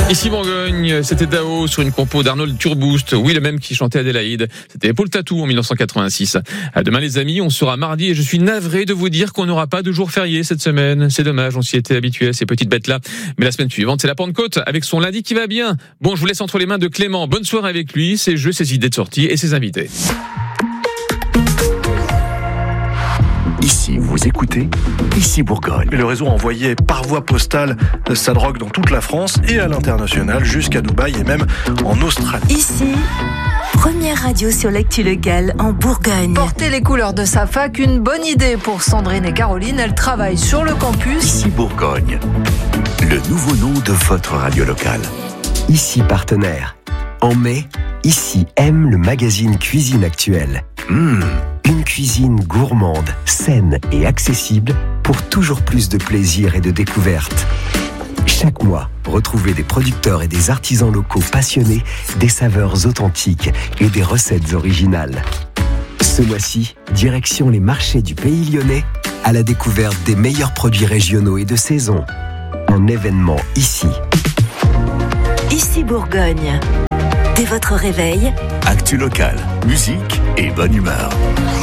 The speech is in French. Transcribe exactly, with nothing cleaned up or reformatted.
Ici Bourgogne, c'était Dao sur une compo d'Arnold Turboost, oui le même qui chantait Adélaïde, c'était Paul Tatou en dix-neuf cent quatre-vingt-six. À demain les amis, on sera mardi et je suis navré de vous dire qu'on n'aura pas de jour férié cette semaine. C'est dommage, on s'y était habitué à ces petites bêtes-là. Mais la semaine suivante, c'est la Pentecôte avec son lundi qui va bien. Bon, je vous laisse entre les mains de Clément. Bonne soirée avec lui, ses jeux, ses idées de sortie et ses invités. Ici, vous écoutez Ici Bourgogne. Le réseau a envoyé par voie postale sa drogue dans toute la France et à l'international, jusqu'à Dubaï et même en Australie. Ici, première radio sur l'actu locale en Bourgogne. Porter les couleurs de sa fac, une bonne idée pour Sandrine et Caroline. Elles travaillent sur le campus. Ici Bourgogne, le nouveau nom de votre radio locale. Ici partenaire. En mai, Ici aime le magazine Cuisine Actuelle. Mmh, une cuisine gourmande, saine et accessible pour toujours plus de plaisir et de découverte. Chaque mois, retrouvez des producteurs et des artisans locaux passionnés, des saveurs authentiques et des recettes originales. Ce mois-ci, direction les marchés du Pays Lyonnais à la découverte des meilleurs produits régionaux et de saison. Un événement ici. Ici Bourgogne. Dès votre réveil, actu locale, musique et bonne humeur.